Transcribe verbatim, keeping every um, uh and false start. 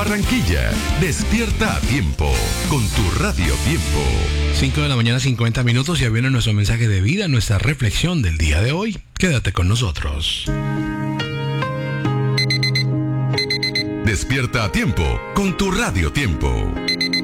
Barranquilla, despierta a tiempo con tu Radio Tiempo. cinco de la mañana, cincuenta minutos, ya viene nuestro mensaje de vida, nuestra reflexión del día de hoy. Quédate con nosotros. Despierta a tiempo con tu Radio Tiempo.